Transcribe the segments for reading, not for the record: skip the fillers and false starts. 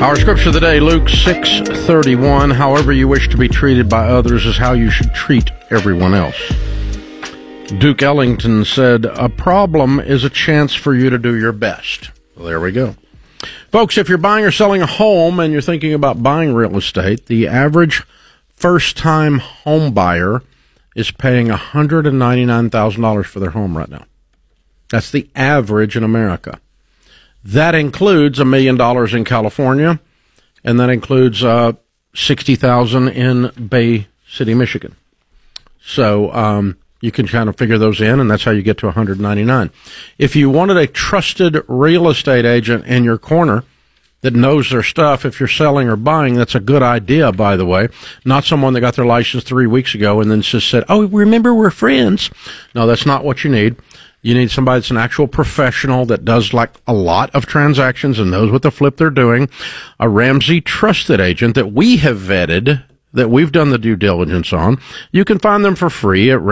Our scripture of the day, Luke 6:31. However you wish to be treated by others is how you should treat everyone else. Duke Ellington said, a problem is a chance for you to do your best. Well, there we go. Folks, if you're buying or selling a home and you're thinking about buying real estate, the average first-time home buyer is paying $199,000 for their home right now. That's the average in America. That includes $1 million in California, and that includes $60,000 in Bay City, Michigan. So you can kind of figure those in, and that's how you get to $199,000. If you wanted a trusted real estate agent in your corner that knows their stuff, if you're selling or buying, that's a good idea, by the way. Not someone that got their license 3 weeks ago and then just said, oh, remember, we're friends. No, that's not what you need. You need somebody that's an actual professional that does like a lot of transactions and knows what the flip they're doing. A Ramsey trusted agent that we have vetted, that we've done the due diligence on. You can find them for free at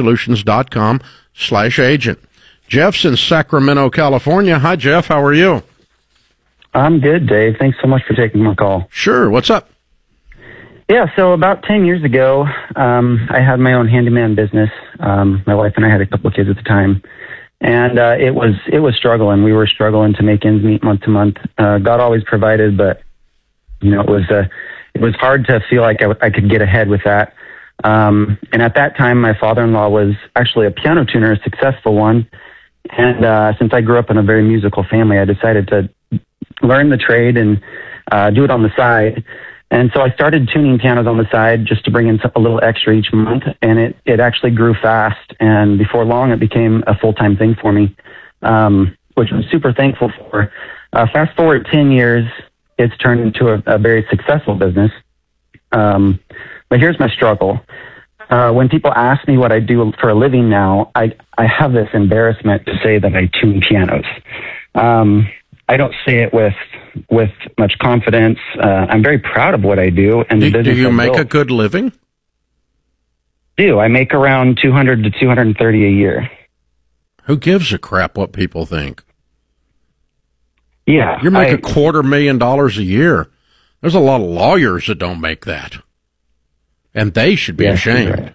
RamseySolutions.com/agent. Jeff's in Sacramento, California. Hi, Jeff. How are you? I'm good, Dave. Thanks so much for taking my call. Sure. What's up? Yeah, so about 10 years ago, I had my own handyman business. My wife and I had a couple of kids at the time. And it was struggling. We were struggling to make ends meet month to month. God always provided, but you know, it was hard to feel like I could get ahead with that. And at that time, my father-in-law was actually a piano tuner, a successful one. And since I grew up in a very musical family, I decided to learn the trade and do it on the side. And so I started tuning pianos on the side just to bring in a little extra each month, and it actually grew fast. And before long, it became a full-time thing for me, which I'm super thankful for. Fast forward 10 years, it's turned into a very successful business. But here's my struggle. When people ask me what I do for a living now, I have this embarrassment to say that I tune pianos. I don't say it with much confidence. I'm very proud of what I do. And do you make a good living? I make around $200 to $230 a year. Who gives a crap what people think? Yeah. You make $250,000 a year. There's a lot of lawyers that don't make that. And they should be ashamed. Right.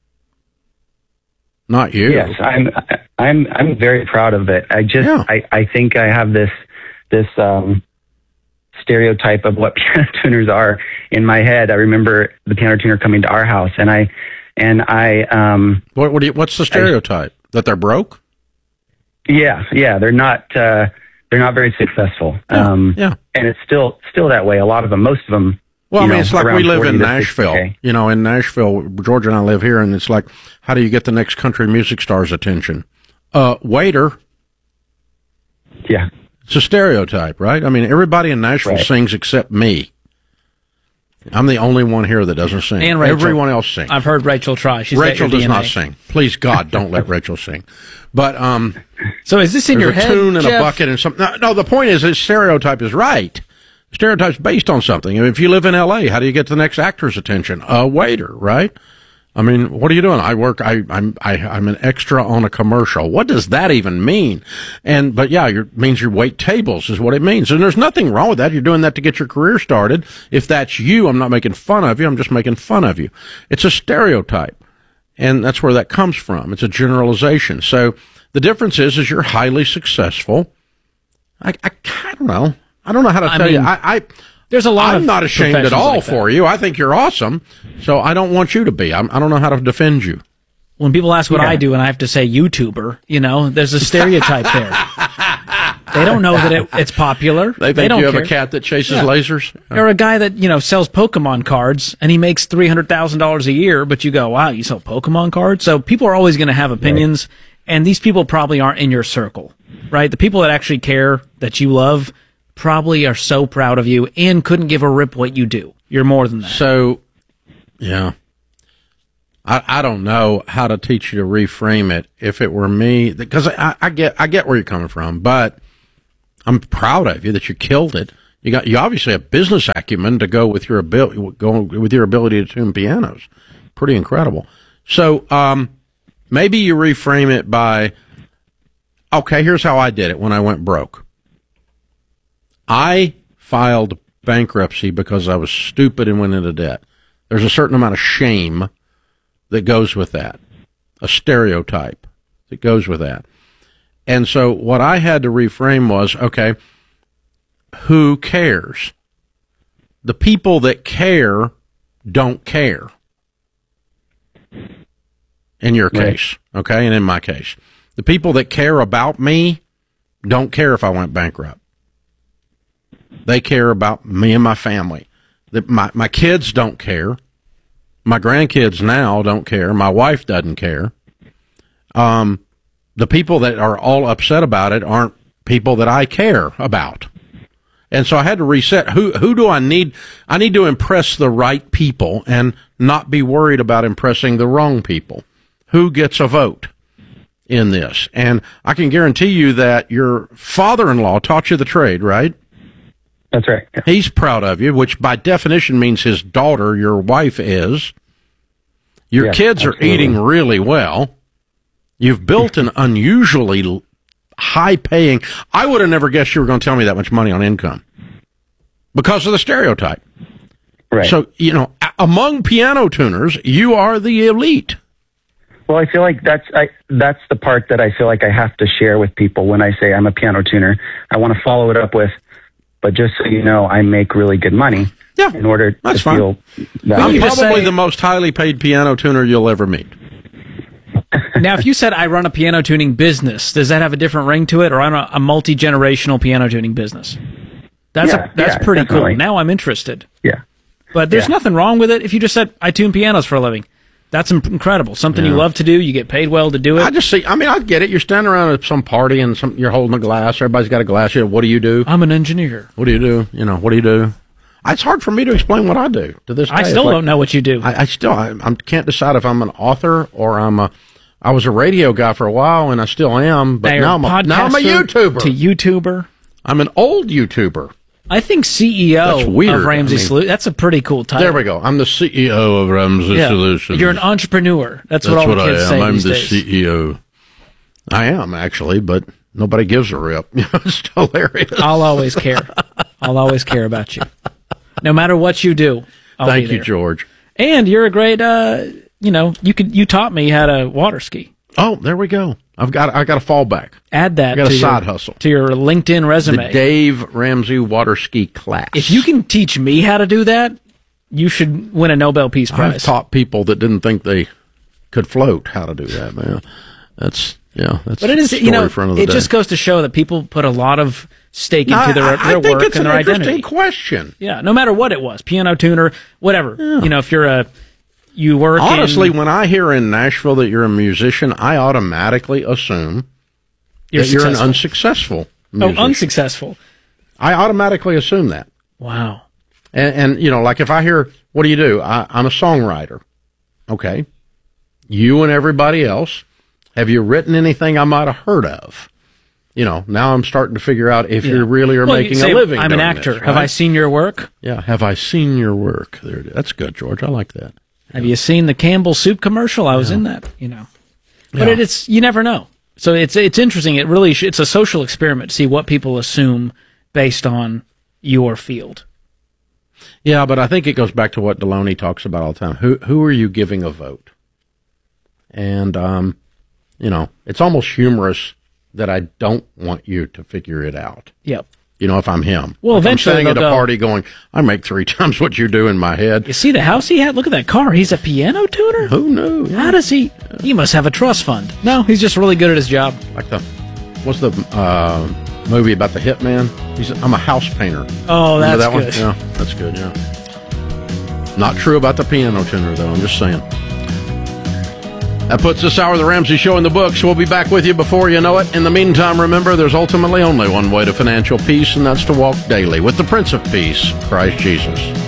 Not you. Yes, I'm very proud of it. I think I have this stereotype of what piano tuners are in my head. I remember the piano tuner coming to our house, and I what's the stereotype? That they're broke? Yeah, they're not very successful. And it's still that way. A lot of them, most of them. Well, I mean, it's like we live in Nashville. You know, in Nashville, George and I live here, and it's like, how do you get the next country music star's attention? Waiter. Yeah. It's a stereotype, right? I mean, everybody in Nashville sings except me. I'm the only one here that doesn't sing. And Rachel. Everyone else sings. I've heard Rachel try. Rachel does not sing. Please, God, don't let Rachel sing. But so is this in your head, a tune and Jeff? a bucket and something. No, the point is, this stereotype is right. Stereotype's based on something. If you live in L.A., how do you get the next actor's attention? A waiter, right? I mean, what are you doing? I'm an extra on a commercial. What does that even mean? But yeah, it means you wait tables is what it means. And there's nothing wrong with that. You're doing that to get your career started. If that's you, I'm not making fun of you. I'm just making fun of you. It's a stereotype. And that's where that comes from. It's a generalization. So the difference is you're highly successful. I don't know. I don't know how to tell you. There's a lot. I'm not ashamed at all like for you. I think you're awesome. So I don't want you to be. I don't know how to defend you. When people ask what I do and I have to say YouTuber, you know, there's a stereotype there. They don't know that it's popular. They think you have a cat that chases lasers. Or a guy that, you know, sells Pokemon cards and he makes $300,000 a year, but you go, wow, you sell Pokemon cards? So people are always going to have opinions, and these people probably aren't in your circle, right? The people that actually care, that you love, probably are so proud of you and couldn't give a rip what you do. You're more than that. So, yeah. I don't know how to teach you to reframe it. If it were me, because I get where you're coming from, but I'm proud of you that you killed it. You obviously have business acumen to go with your ability to tune pianos. Pretty incredible. So maybe you reframe it by, okay, here's how I did it when I went broke. I filed bankruptcy because I was stupid and went into debt. There's a certain amount of shame that goes with that, a stereotype that goes with that. And so what I had to reframe was, okay, who cares? The people that care don't care. In your case, okay, and in my case. The people that care about me don't care if I went bankrupt. They care about me and my family. My kids don't care. My grandkids now don't care. My wife doesn't care. The people that are all upset about it aren't people that I care about. And so I had to reset. Who do I need? I need to impress the right people and not be worried about impressing the wrong people. Who gets a vote in this? And I can guarantee you that your father-in-law taught you the trade, right? That's right. Yeah. He's proud of you, which by definition means his daughter, your wife, is. Your kids are eating really well. You've built an unusually high-paying... I would have never guessed you were going to tell me that much money on income because of the stereotype. Right. So, among piano tuners, you are the elite. Well, I feel like that's the part that I feel like I have to share with people when I say I'm a piano tuner. I want to follow it up with, but just so you know, I make really good money. Yeah, in order to feel that I'm probably the most highly paid piano tuner you'll ever meet. Now, if you said I run a piano tuning business, does that have a different ring to it, or I run a multi-generational piano tuning business? That's pretty definitely. cool. Now I'm interested. Yeah. But there's nothing wrong with it if you just said, I tune pianos for a living. That's incredible. Something you love to do. You get paid well to do it. I get it. You're standing around at some party and you're holding a glass. Everybody's got a glass. What do you do? I'm an engineer. What do you do? What do you do? It's hard for me to explain what I do to this day. I still don't know what you do. I can't decide if I'm an author or I was a radio guy for a while and I still am, but now I'm a YouTuber. To YouTuber. I'm an old YouTuber. I think CEO of Ramsey Solutions. That's a pretty cool title. There we go. I'm the CEO of Ramsey Solutions. You're an entrepreneur. That's what all the kids say these days. I'm the CEO. I am, actually, but nobody gives a rip. It's hilarious. I'll always care. I'll always care about you. No matter what you do. Thank you, George. And you're a great, you taught me how to water ski. Oh, there we go. I got a fallback. Add that to a side hustle to your LinkedIn resume. The Dave Ramsey water ski class. If you can teach me how to do that, you should win a Nobel Peace Prize. I've taught people that didn't think they could float how to do that, man. That's but it is, it just goes to show that people put a lot of stake into their work and their identity. I think it's an interesting question. Yeah, no matter what it was, piano tuner, whatever. Yeah. If you're you work honestly, when I hear in Nashville that you're a musician, I automatically assume that you're an unsuccessful musician. Oh, unsuccessful. I automatically assume that. Wow. And like if I hear, what do you do? I'm a songwriter. Okay. You and everybody else, have you written anything I might have heard of? Now I'm starting to figure out if you really are making a living. I'm an actor. This, right? Have I seen your work? Yeah. Have I seen your work? There it is. That's good, George. I like that. Have you seen the Campbell Soup commercial? I was in that, But it's you never know. So it's interesting. It really it's a social experiment to see what people assume based on your field. Yeah, but I think it goes back to what Deloney talks about all the time. Who are you giving a vote? And it's almost humorous that I don't want you to figure it out. Yep. If I'm him. Well, eventually I'm sitting at a party going, I make 3 times what you do in my head. You see the house he had? Look at that car. He's a piano tuner? Who knew? How does he? He must have a trust fund. No, he's just really good at his job. Like what's the movie about the hitman? I'm a house painter. Oh, that's that good. One? Yeah, that's good, yeah. Not true about the piano tuner, though. I'm just saying. That puts this hour of the Ramsey Show in the books. We'll be back with you before you know it. In the meantime, remember, there's ultimately only one way to financial peace, and that's to walk daily with the Prince of Peace, Christ Jesus.